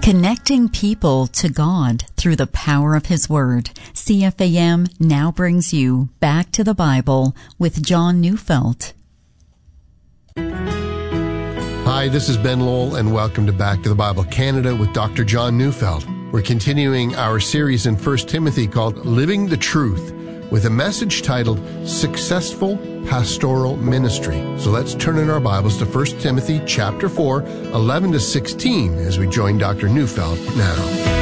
Connecting people to God through the power of His Word. CFAM now brings you Back to the Bible with John Neufeld. Hi, this is Ben Lowell, and welcome to Back to the Bible Canada with Dr. John Neufeld. We're continuing our series in 1 Timothy called Living the Truth, with a message titled Successful Pastoral Ministry. So let's turn in our Bibles to 1 Timothy chapter 4, 11 to 16, as we join Dr. Neufeld now.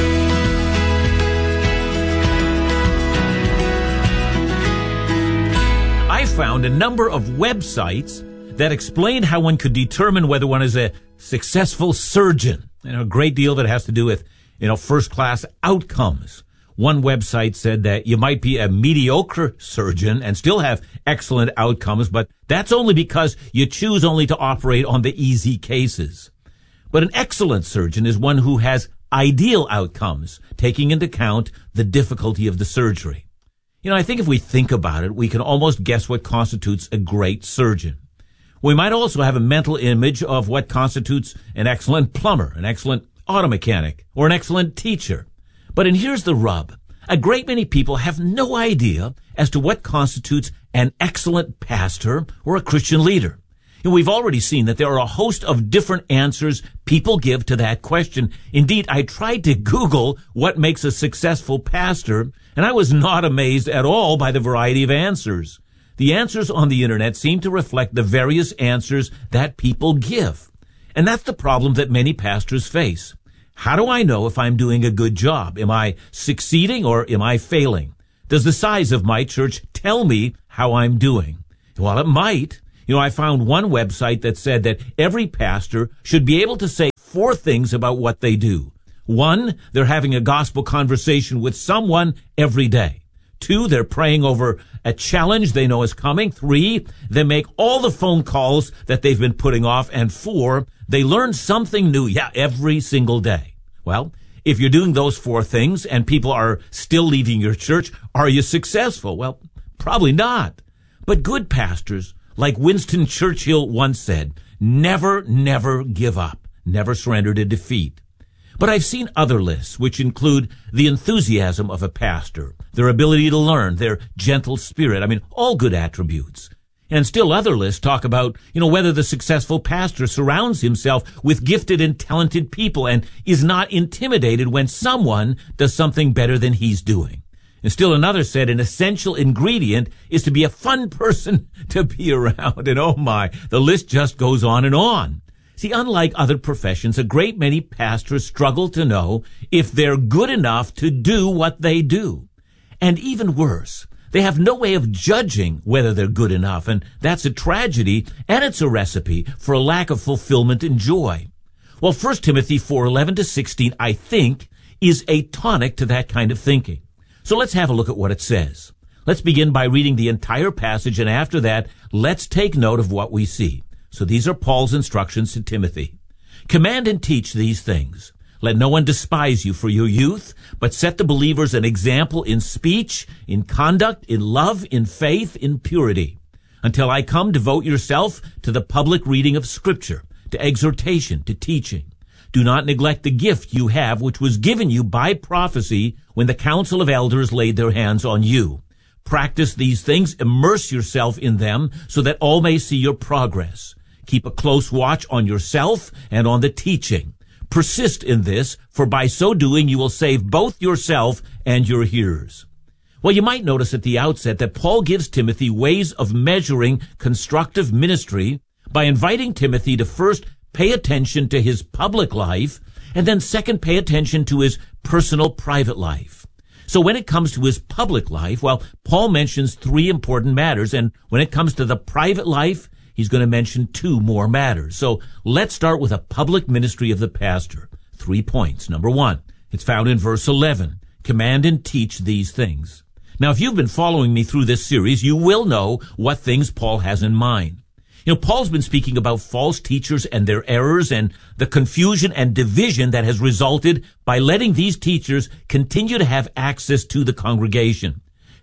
I found a number of websites that explain how one could determine whether one is a successful surgeon. A great deal that has to do with, first-class outcomes. One website said that you might be a mediocre surgeon and still have excellent outcomes, but that's only because you choose only to operate on the easy cases. But an excellent surgeon is one who has ideal outcomes, taking into account the difficulty of the surgery. I think if we think about it, we can almost guess what constitutes a great surgeon. We might also have a mental image of what constitutes an excellent plumber, an excellent auto mechanic, or an excellent teacher. But here's the rub. A great many people have no idea as to what constitutes an excellent pastor or a Christian leader. We've already seen that there are a host of different answers people give to that question. Indeed, I tried to Google what makes a successful pastor, and I was not amazed at all by the variety of answers. The answers on the internet seem to reflect the various answers that people give. And that's the problem that many pastors face. How do I know if I'm doing a good job? Am I succeeding or am I failing? Does the size of my church tell me how I'm doing? Well, it might. I found one website that said that every pastor should be able to say 4 things about what they do. 1, they're having a gospel conversation with someone every day. 2, they're praying over a challenge they know is coming. 3, they make all the phone calls that they've been putting off. And 4, they learn something new, every single day. Well, if you're doing those 4 things and people are still leaving your church, are you successful? Well, probably not. But good pastors, like Winston Churchill once said, never give up, never surrender to defeat. But I've seen other lists which include the enthusiasm of a pastor, their ability to learn, their gentle spirit. All good attributes. And still other lists talk about, whether the successful pastor surrounds himself with gifted and talented people and is not intimidated when someone does something better than he's doing. And still another said an essential ingredient is to be a fun person to be around. And oh my, the list just goes on and on. See, unlike other professions, a great many pastors struggle to know if they're good enough to do what they do. And even worse, they have no way of judging whether they're good enough, and that's a tragedy, and it's a recipe for a lack of fulfillment and joy. Well, 1 Timothy 4:11 to 16, I think, is a tonic to that kind of thinking. So let's have a look at what it says. Let's begin by reading the entire passage, and after that, let's take note of what we see. So these are Paul's instructions to Timothy. Command and teach these things. Let no one despise you for your youth, but set the believers an example in speech, in conduct, in love, in faith, in purity. Until I come, devote yourself to the public reading of Scripture, to exhortation, to teaching. Do not neglect the gift you have, which was given you by prophecy when the council of elders laid their hands on you. Practice these things, immerse yourself in them, so that all may see your progress. Keep a close watch on yourself and on the teaching. Persist in this, for by so doing you will save both yourself and your hearers. Well, you might notice at the outset that Paul gives Timothy ways of measuring constructive ministry by inviting Timothy to first pay attention to his public life, and then second, pay attention to his personal private life. So when it comes to his public life, well, Paul mentions 3 important matters, and when it comes to the private life, he's going to mention 2 more matters. So let's start with a public ministry of the pastor. 3 points. Number 1, it's found in verse 11. Command and teach these things. Now, if you've been following me through this series, you will know what things Paul has in mind. Paul's been speaking about false teachers and their errors and the confusion and division that has resulted by letting these teachers continue to have access to the congregation.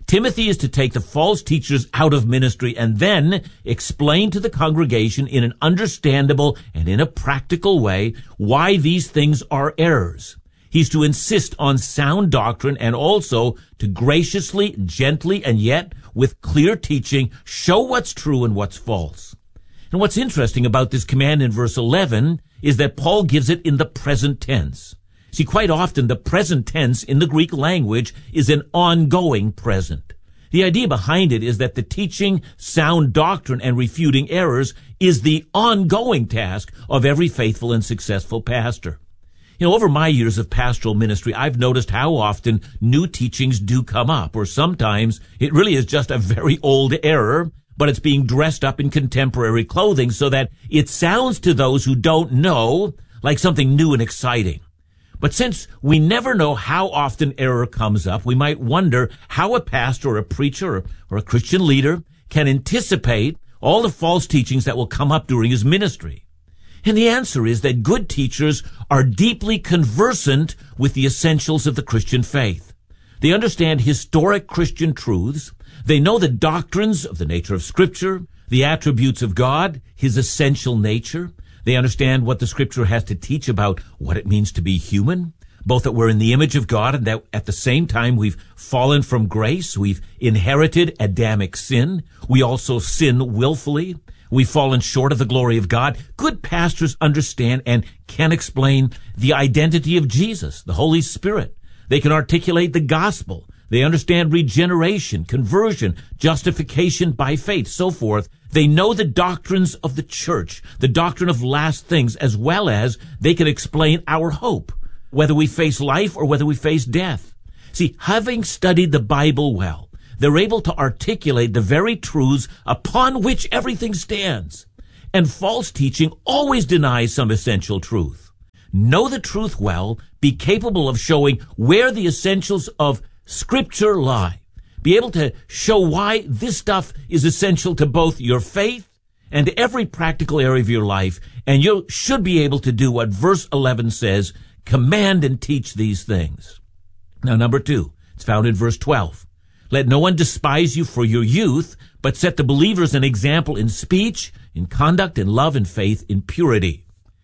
Timothy is to take the false teachers out of ministry and then explain to the congregation in an understandable and in a practical way why these things are errors. He's to insist on sound doctrine and also to graciously, gently, and yet with clear teaching show what's true and what's false. And what's interesting about this command in verse 11 is that Paul gives it in the present tense. See, quite often the present tense in the Greek language is an ongoing present. The idea behind it is that the teaching sound doctrine and refuting errors is the ongoing task of every faithful and successful pastor. Over my years of pastoral ministry, I've noticed how often new teachings do come up, or sometimes it really is just a very old error, but it's being dressed up in contemporary clothing so that it sounds to those who don't know like something new and exciting. But since we never know how often error comes up, we might wonder how a pastor or a preacher or a Christian leader can anticipate all the false teachings that will come up during his ministry. And the answer is that good teachers are deeply conversant with the essentials of the Christian faith. They understand historic Christian truths. They know the doctrines of the nature of Scripture, the attributes of God, His essential nature. They understand what the Scripture has to teach about what it means to be human, both that we're in the image of God and that at the same time we've fallen from grace, we've inherited Adamic sin, we also sin willfully, we've fallen short of the glory of God. Good pastors understand and can explain the identity of Jesus, the Holy Spirit. They can articulate the gospel. They understand regeneration, conversion, justification by faith, so forth. They know the doctrines of the church, the doctrine of last things, as well as they can explain our hope, whether we face life or whether we face death. See, having studied the Bible well, they're able to articulate the very truths upon which everything stands. And false teaching always denies some essential truth. Know the truth well, be capable of showing where the essentials of Scripture lie. Be able to show why this stuff is essential to both your faith and every practical area of your life. And you should be able to do what verse 11 says, command and teach these things. Now, number 2, it's found in verse 12. Let no one despise you for your youth, but set the believers an example in speech, in conduct, in love, in faith, in purity.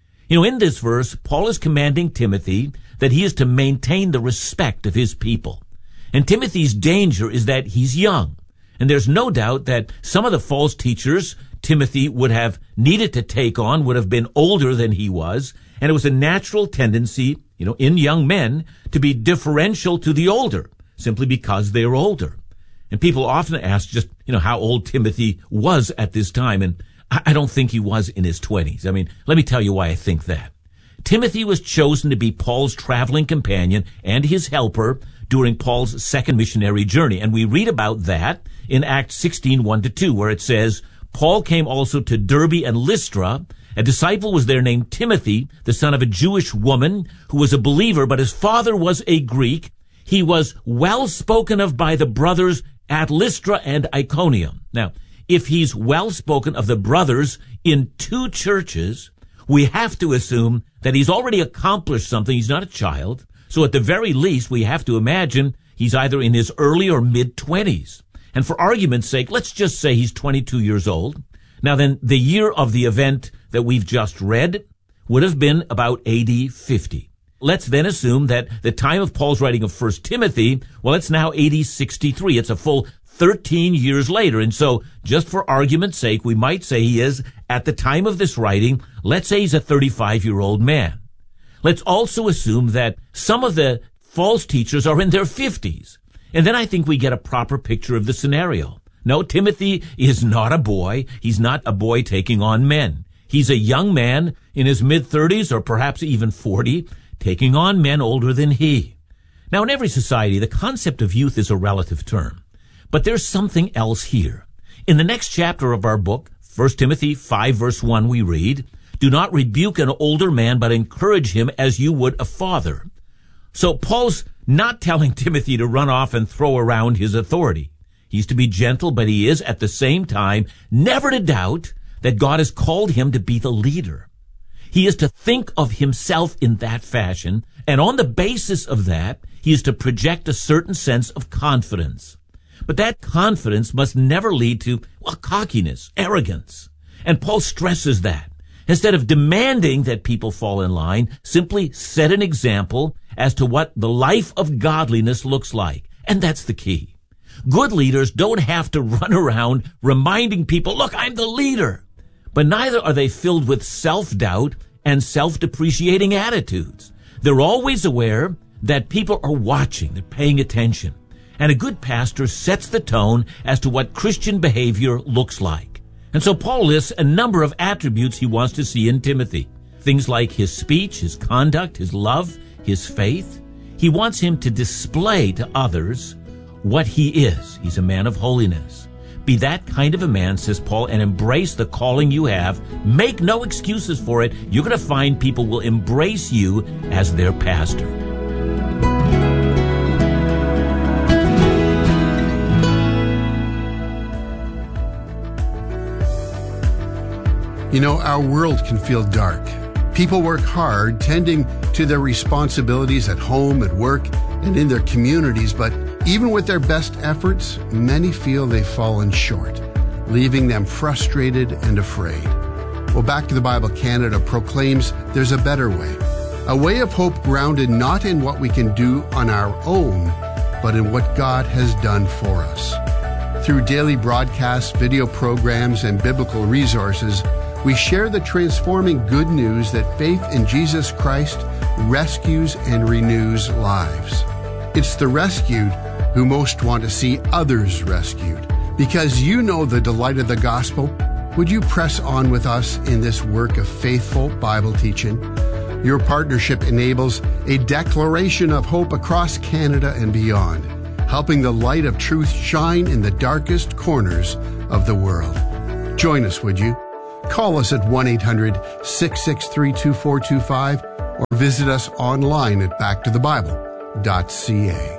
In this verse, Paul is commanding Timothy that he is to maintain the respect of his people. And Timothy's danger is that he's young. And there's no doubt that some of the false teachers Timothy would have needed to take on would have been older than he was. And it was a natural tendency, in young men to be differential to the older, simply because they were older. And people often ask just, how old Timothy was at this time. And I don't think he was in his 20s. Let me tell you why I think that. Timothy was chosen to be Paul's traveling companion and his helper during Paul's second missionary journey. And we read about that in Acts 16, 1-2, where it says, Paul came also to Derbe and Lystra. A disciple was there named Timothy, the son of a Jewish woman who was a believer, but his father was a Greek. He was well spoken of by the brothers at Lystra and Iconium. Now, if he's well spoken of the brothers in 2 churches, we have to assume that he's already accomplished something. He's not a child. So at the very least, we have to imagine he's either in his early or mid-20s. And for argument's sake, let's just say he's 22 years old. Now then, the year of the event that we've just read would have been about AD 50. Let's then assume that the time of Paul's writing of 1 Timothy, it's now AD 63. It's a full 13 years later. And so, just for argument's sake, we might say he is, at the time of this writing, let's say he's a 35-year-old man. Let's also assume that some of the false teachers are in their 50s. And then I think we get a proper picture of the scenario. No, Timothy is not a boy. He's not a boy taking on men. He's a young man in his mid-30s or perhaps even 40, taking on men older than he. Now, in every society, the concept of youth is a relative term. But there's something else here. In the next chapter of our book, 1 Timothy 5, verse 1, we read, do not rebuke an older man, but encourage him as you would a father. So Paul's not telling Timothy to run off and throw around his authority. He's to be gentle, but he is at the same time never to doubt that God has called him to be the leader. He is to think of himself in that fashion, and on the basis of that, he is to project a certain sense of confidence. But that confidence must never lead to, cockiness, arrogance. And Paul stresses that. Instead of demanding that people fall in line, simply set an example as to what the life of godliness looks like. And that's the key. Good leaders don't have to run around reminding people, look, I'm the leader. But neither are they filled with self-doubt and self-depreciating attitudes. They're always aware that people are watching, they're paying attention. And a good pastor sets the tone as to what Christian behavior looks like. And so Paul lists a number of attributes he wants to see in Timothy. Things like his speech, his conduct, his love, his faith. He wants him to display to others what he is. He's a man of holiness. Be that kind of a man, says Paul, and embrace the calling you have. Make no excuses for it. You're going to find people will embrace you as their pastor. You know, our world can feel dark. People work hard tending to their responsibilities at home, at work, and in their communities, but even with their best efforts, many feel they've fallen short, leaving them frustrated and afraid. Well, Back to the Bible Canada proclaims there's a better way of hope grounded not in what we can do on our own, but in what God has done for us. Through daily broadcasts, video programs, and biblical resources, we share the transforming good news that faith in Jesus Christ rescues and renews lives. It's the rescued who most want to see others rescued. Because you know the delight of the gospel, would you press on with us in this work of faithful Bible teaching? Your partnership enables a declaration of hope across Canada and beyond, helping the light of truth shine in the darkest corners of the world. Join us, would you? Call us at 1-800-663-2425 or visit us online at backtothebible.ca.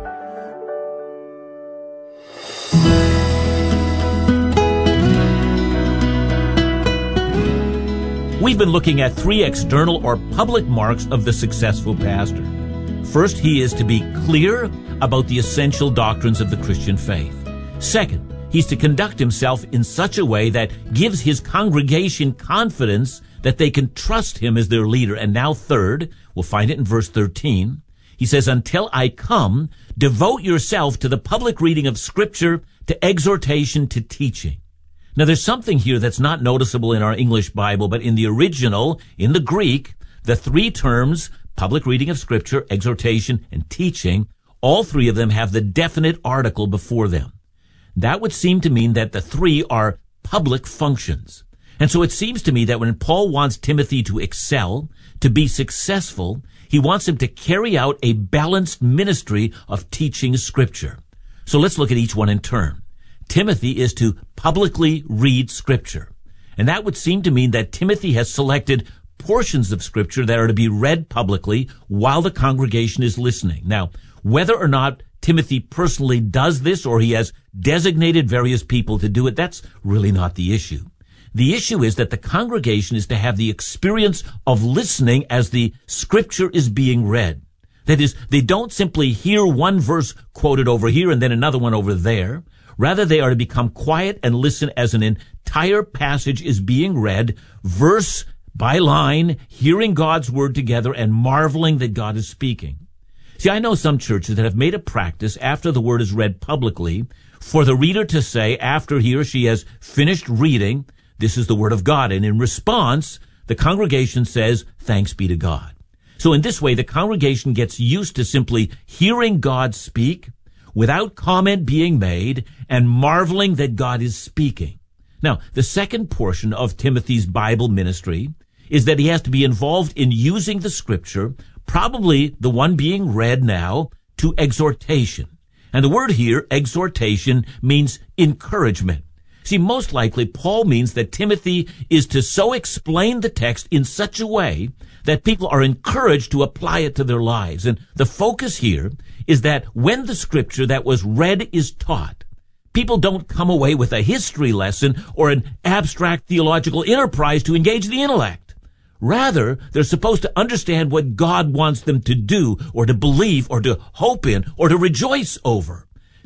We've been looking at 3 external or public marks of the successful pastor. First, he is to be clear about the essential doctrines of the Christian faith. Second, he's to conduct himself in such a way that gives his congregation confidence that they can trust him as their leader. And now third, we'll find it in verse 13, he says, until I come, devote yourself to the public reading of Scripture, to exhortation, to teaching. Now there's something here that's not noticeable in our English Bible, but in the original, in the Greek, the 3 terms, public reading of Scripture, exhortation, and teaching, all 3 of them have the definite article before them. That would seem to mean that the 3 are public functions. And so it seems to me that when Paul wants Timothy to excel, to be successful, he wants him to carry out a balanced ministry of teaching Scripture. So let's look at each one in turn. Timothy is to publicly read Scripture. And that would seem to mean that Timothy has selected portions of Scripture that are to be read publicly while the congregation is listening. Now, whether or not Timothy personally does this or he has designated various people to do it, that's really not the issue. The issue is that the congregation is to have the experience of listening as the Scripture is being read. That is, they don't simply hear one verse quoted over here and then another one over there. Rather, they are to become quiet and listen as an entire passage is being read, verse by line, hearing God's word together and marveling that God is speaking. See, I know some churches that have made a practice after the word is read publicly for the reader to say after he or she has finished reading, this is the word of God. And in response, the congregation says, thanks be to God. So in this way, the congregation gets used to simply hearing God speak without comment being made and marveling that God is speaking. Now, the second portion of Timothy's Bible ministry is that he has to be involved in using the Scripture, probably the one being read now, to exhortation. And the word here, exhortation, means encouragement. See, most likely Paul means that Timothy is to so explain the text in such a way that people are encouraged to apply it to their lives. And the focus here is that when the Scripture that was read is taught, people don't come away with a history lesson or an abstract theological enterprise to engage the intellect. Rather, they're supposed to understand what God wants them to do or to believe or to hope in or to rejoice over.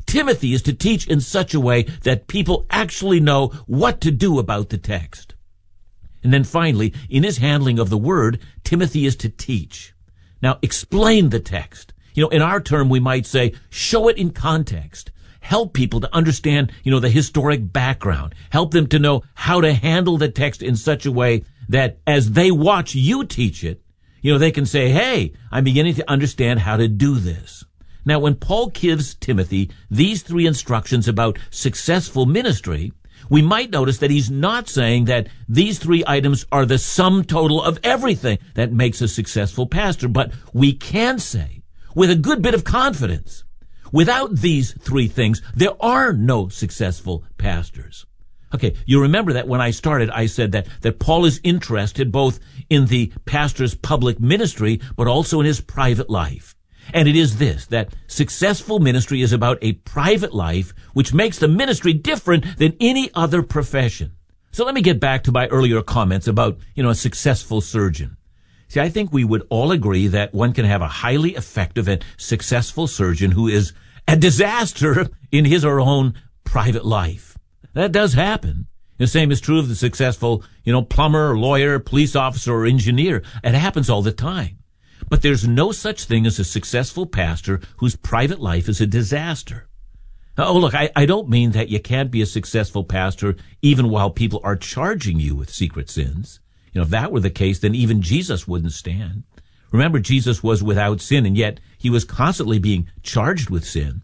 Timothy is to teach in such a way that people actually know what to do about the text. And then finally, in his handling of the word, Timothy is to teach. Now, explain the text. In our term, we might say, show it in context. Help people to understand, the historic background. Help them to know how to handle the text in such a way that as they watch you teach it, they can say, hey, I'm beginning to understand how to do this. Now, when Paul gives Timothy these 3 instructions about successful ministry, we might notice that he's not saying that these 3 items are the sum total of everything that makes a successful pastor, but we can say, with a good bit of confidence, without these 3 things, there are no successful pastors. Okay, you remember that when I started, I said that Paul is interested both in the pastor's public ministry, but also in his private life. And it is this, that successful ministry is about a private life, which makes the ministry different than any other profession. So let me get back to my earlier comments about, a successful surgeon. See, I think we would all agree that one can have a highly effective and successful surgeon who is a disaster in his or her own private life. That does happen. The same is true of the successful, plumber, lawyer, police officer, or engineer. It happens all the time. But there's no such thing as a successful pastor whose private life is a disaster. Oh, look, I don't mean that you can't be a successful pastor even while people are charging you with secret sins. If that were the case, then even Jesus wouldn't stand. Remember, Jesus was without sin, and yet he was constantly being charged with sin.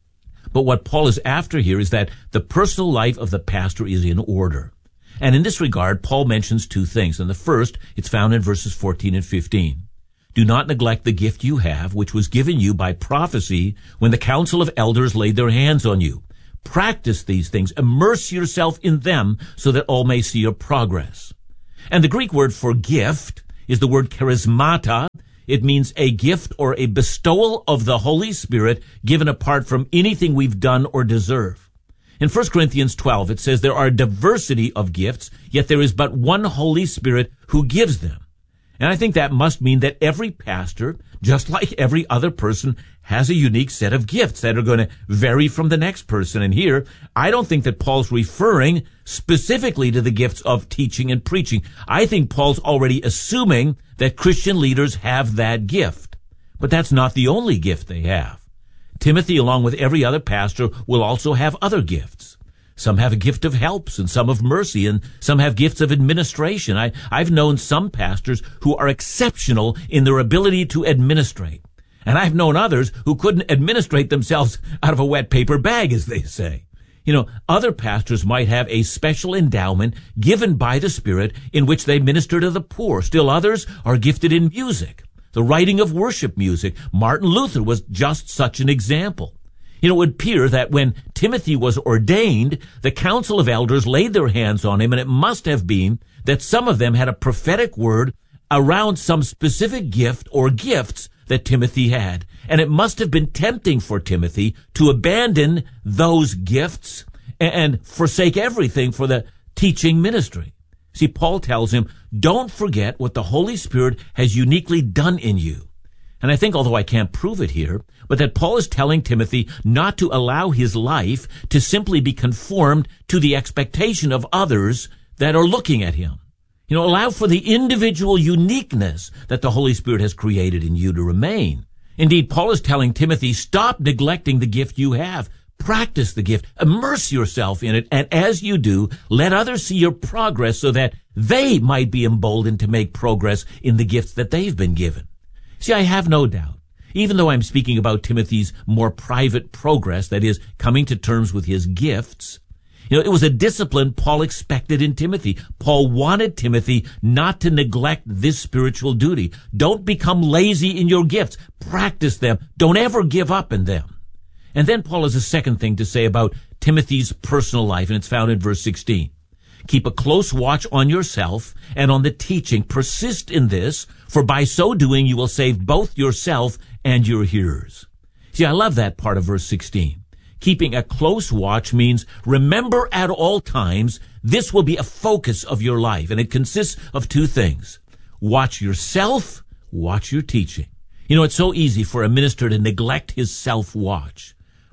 But what Paul is after here is that the personal life of the pastor is in order. And in this regard, Paul mentions 2 things. And the first, it's found in verses 14 and 15. Do not neglect the gift you have, which was given you by prophecy when the council of elders laid their hands on you. Practice these things. Immerse yourself in them so that all may see your progress. And the Greek word for gift is the word charismata. It means a gift or a bestowal of the Holy Spirit given apart from anything we've done or deserve. In 1 Corinthians 12, it says there are a diversity of gifts, yet there is but one Holy Spirit who gives them. And I think that must mean that every pastor, just like every other person, has a unique set of gifts that are going to vary from the next person. And here, I don't think that Paul's referring specifically to the gifts of teaching and preaching. I think Paul's already assuming that Christian leaders have that gift. But that's not the only gift they have. Timothy, along with every other pastor, will also have other gifts. Some have a gift of helps, and some of mercy, and some have gifts of administration. I've known some pastors who are exceptional in their ability to administrate. And I've known others who couldn't administrate themselves out of a wet paper bag, as they say. Other pastors might have a special endowment given by the Spirit in which they minister to the poor. Still others are gifted in music, the writing of worship music. Martin Luther was just such an example. It would appear that when Timothy was ordained, the council of elders laid their hands on him, and it must have been that some of them had a prophetic word around some specific gift or gifts that Timothy had. And it must have been tempting for Timothy to abandon those gifts and forsake everything for the teaching ministry. See, Paul tells him, don't forget what the Holy Spirit has uniquely done in you. And I think, although I can't prove it here, but that Paul is telling Timothy not to allow his life to simply be conformed to the expectation of others that are looking at him. Allow for the individual uniqueness that the Holy Spirit has created in you to remain. Indeed, Paul is telling Timothy, stop neglecting the gift you have. Practice the gift. Immerse yourself in it. And as you do, let others see your progress so that they might be emboldened to make progress in the gifts that they've been given. See, I have no doubt, even though I'm speaking about Timothy's more private progress, that is, coming to terms with his gifts, it was a discipline Paul expected in Timothy. Paul wanted Timothy not to neglect this spiritual duty. Don't become lazy in your gifts. Practice them. Don't ever give up in them. And then Paul has a second thing to say about Timothy's personal life, and it's found in verse 16. Keep a close watch on yourself and on the teaching. Persist in this, for by so doing you will save both yourself and your hearers. See, I love that part of verse 16. Keeping a close watch means remember at all times this will be a focus of your life, and it consists of 2 things. Watch yourself, watch your teaching. It's so easy for a minister to neglect his self-watch.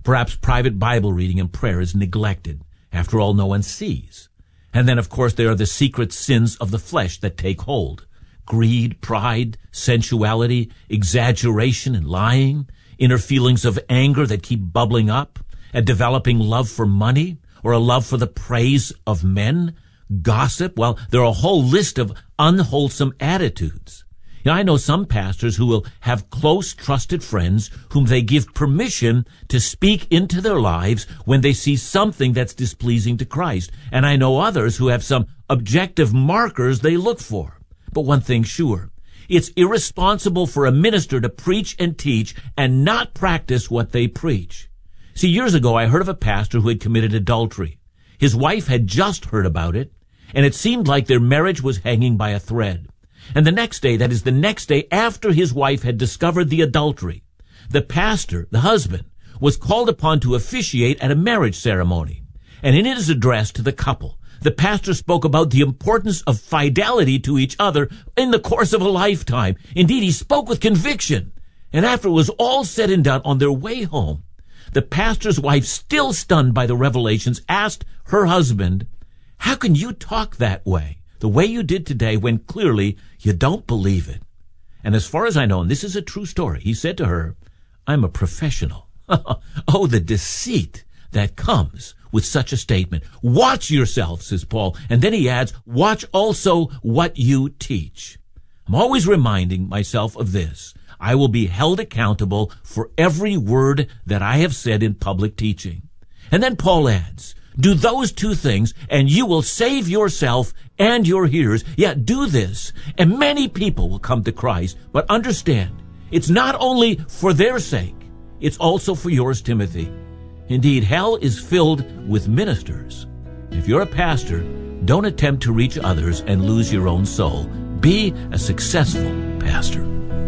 Perhaps private Bible reading and prayer is neglected. After all, no one sees. And then, of course, there are the secret sins of the flesh that take hold. Greed, pride, sensuality, exaggeration and lying, inner feelings of anger that keep bubbling up, a developing love for money, or a love for the praise of men, gossip. Well, there are a whole list of unwholesome attitudes. I know some pastors who will have close, trusted friends whom they give permission to speak into their lives when they see something that's displeasing to Christ. And I know others who have some objective markers they look for. But one thing's sure, it's irresponsible for a minister to preach and teach and not practice what they preach. See, years ago I heard of a pastor who had committed adultery. His wife had just heard about it, and it seemed like their marriage was hanging by a thread. And the next day, that is the next day after his wife had discovered the adultery, the pastor, the husband, was called upon to officiate at a marriage ceremony. And in his address to the couple, the pastor spoke about the importance of fidelity to each other in the course of a lifetime. Indeed, he spoke with conviction. And after it was all said and done, on their way home, the pastor's wife, still stunned by the revelations, asked her husband, "How can you talk that way, the way you did today, when clearly you don't believe it?" And as far as I know, and this is a true story, he said to her, "I'm a professional." Oh, the deceit that comes with such a statement. Watch yourself, says Paul. And then he adds, watch also what you teach. I'm always reminding myself of this. I will be held accountable for every word that I have said in public teaching. And then Paul adds, do those two things and you will save yourself and your hearers. Yeah, do this and many people will come to Christ. But understand, it's not only for their sake, it's also for yours, Timothy. Indeed, hell is filled with ministers. If you're a pastor, don't attempt to reach others and lose your own soul. Be a successful pastor.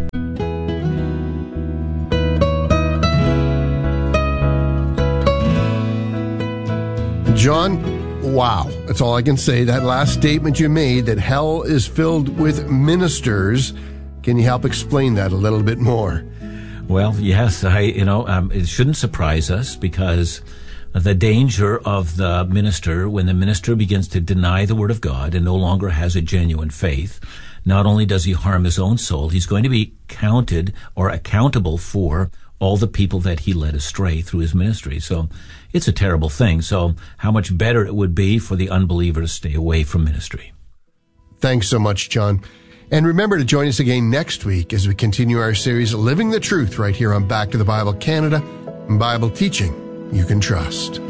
John, wow. That's all I can say. That last statement you made, that hell is filled with ministers. Can you help explain that a little bit more? Well, yes, it shouldn't surprise us, because the danger of the minister, when the minister begins to deny the word of God and no longer has a genuine faith, not only does he harm his own soul, he's going to be counted or accountable for all the people that he led astray through his ministry. So it's a terrible thing. So how much better it would be for the unbeliever to stay away from ministry. Thanks so much, John. And remember to join us again next week as we continue our series, Living the Truth, right here on Back to the Bible Canada, Bible teaching you can trust.